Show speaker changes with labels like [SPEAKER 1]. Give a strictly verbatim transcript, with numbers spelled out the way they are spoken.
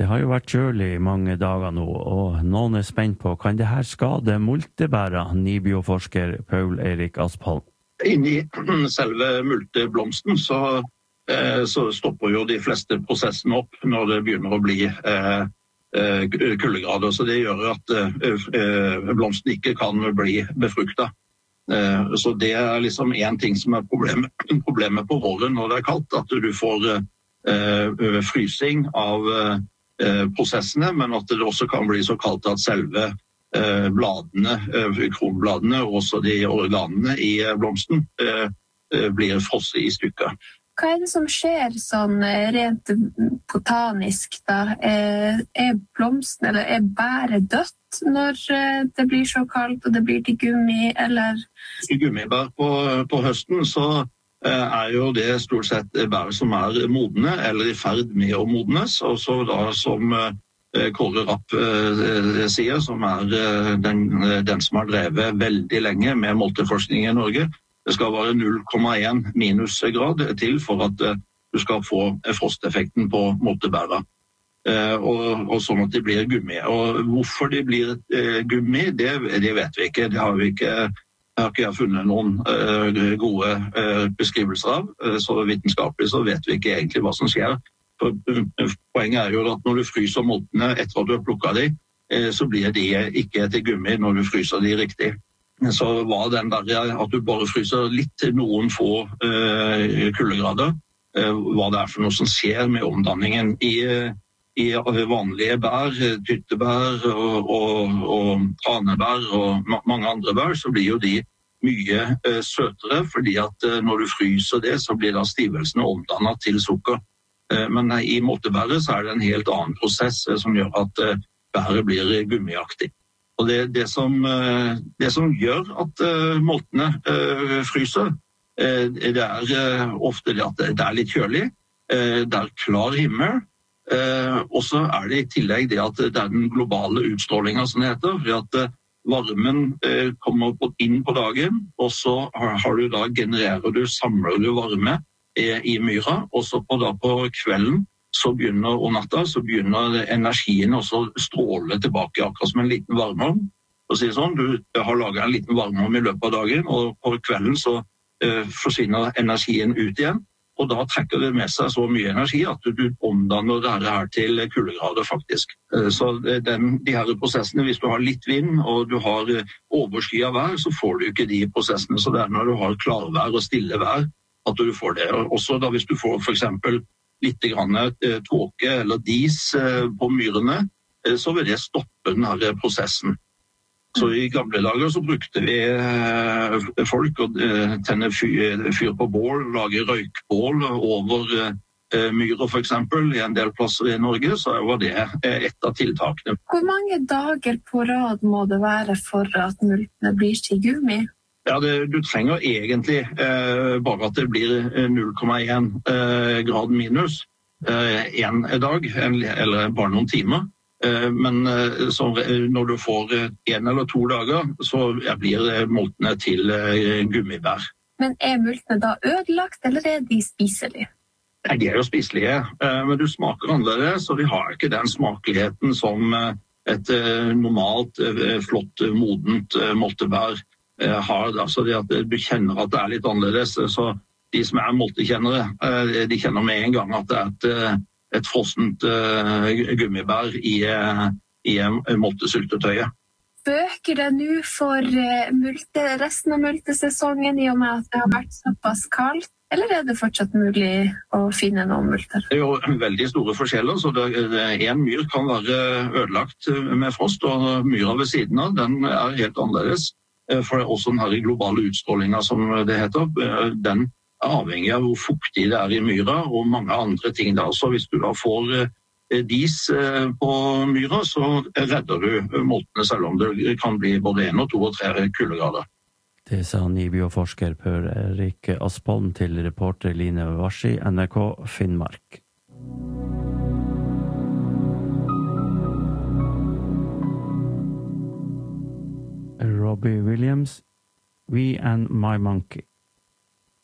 [SPEAKER 1] Det har jo vært kjølig i mange dager nå, og noen er spent på, kan det her skade multebæra, Nibio-forsker Paul Erik Aspholm?
[SPEAKER 2] Inni selve multeblomsten så, eh, så stopper jo de fleste prosessene opp når det begynner å bli eh, kuldegrader, så det gjør at eh, blomsten ikke kan bli befruktet. Eh, så det er liksom en ting som er problemet, problemet på våren når det er kaldt, at du får eh, frysing av eh, prosessene, men at det også kan bli så kaldt at selve eh, bladene, eh, kronbladene og også de organene i blomsten eh, blir frosset i stykker.
[SPEAKER 3] Hva er det som skjer sånn rent botanisk da? Er, er blomsten eller er bæret dødt når det blir så kaldt og det blir til gummi, eller?
[SPEAKER 2] I gummibær på, på høsten så er jo det stort sett bær som er modne eller i ferd med å modnes, og så da som Kåre Rapp sier, som er den, den som har drevet veldig lenge med molteforskning i Norge. Det skal være null komma én minusgrad til for at du skal få frosteffekten på moltebæra, og, og sånn at de blir gummi. Og hvorfor de blir gummi, det, det vet vi ikke. Det har vi ikke Jeg har ikke funnet noen uh, gode uh, beskrivelser av, uh, så vitenskapelig så vet vi ikke egentlig hva som skjer. For, uh, poenget er jo at når du fryser moltene etter at du har plukket dem, uh, så blir de ikke til gummi når du fryser de riktig. Så var den der at du bare fryser litt til noen få uh, kuldegrader, uh, hva det er for noe som skjer med omdanningen i uh, I vanlige bær, tyttebær og, og, og tranebær og ma mange andre bær, så blir jo de mye uh, søtere, fordi at uh, når du fryser det, så blir da stivelsene omdannet til sukker. Uh, men uh, i moltebæret så er det en helt annen prosess uh, som gjør at uh, bæret blir gummiaktig. Og det, det, som, uh, det som gjør at uh, moltene uh, fryser, uh, det er uh, ofte det at det er litt kjølig, uh, det er klar himmel, Eh, og så er det i tillegg det at det er den globale utstrålingen som det heter, fordi at eh, varmen eh, kommer inn på dagen, og så har, har du da genererer du, samler du varme eh, i myra, og så på, da, på kvelden så begynner, og natta så begynner energien også å stråle tilbake, akkurat som en liten varmeovn. Og si sånn, du har laget en liten varmeovn i løpet av dagen, og på kvelden så eh, forsvinner energien ut igjen. Og da trekker det med seg så mye energi at du omdanner det her til kuldegrader faktisk. Så den, de her prosessene, hvis du har litt vind og du har overskyet vær, så får du ikke de prosessene. Så det er når du har klarvær og stille vær at du får det. Også da hvis du får for eksempel litt grann tåke eller dis på myrene, så vil det stoppe denne prosessen. Så i gamle dager så brukte vi eh, folk å eh, tenne fyr, fyr på bål, lage røykbål over eh, myrer for eksempel. I en del plasser i Norge så var det eh, et av tiltakene.
[SPEAKER 3] Hvor mange dager på rad må det være for at multene blir til gummi?
[SPEAKER 2] Ja, det, du trenger egentlig eh, bare at det blir null komma én eh, grad minus eh, en dag, en, eller bare noen timer. Men så, når du får en eller to dager, så blir moltene til gummibær.
[SPEAKER 3] Men er multene da ødelagt, eller er de spiselige?
[SPEAKER 2] Nei, de er jo spiselige, men du smaker annerledes, så de har ikke den smakligheten som et normalt, flott, modent moltebær har. Altså det at du kjenner at det er litt annerledes, så de som er moltekjennere, de kjenner med en gang at det er et et frossent uh, gummibær i, uh, i uh, moltesyltetøyet.
[SPEAKER 3] Bøker det nå for uh, multe, resten av multesesongen i og med at det har vært såpass kaldt, eller er det fortsatt mulig å finne noen multer?
[SPEAKER 2] Det er jo veldig store forskjeller, så det, det, en myr kan være ødelagt med frost, og myra ved siden av, den er helt annerledes. For det er også den her globale utstrålingen som det heter, den avhengig av hvor fuktig det er i myra og mange andre ting da. Så hvis du da får dis på myra, så redder du moltene selv om det kan bli både en og to og tre kuldegrader.
[SPEAKER 1] Det sa Nibio-forsker Paul Erik Aspholm til reporter Line Varsi, N R K Finnmark. Robbie Williams, We and My Monkey.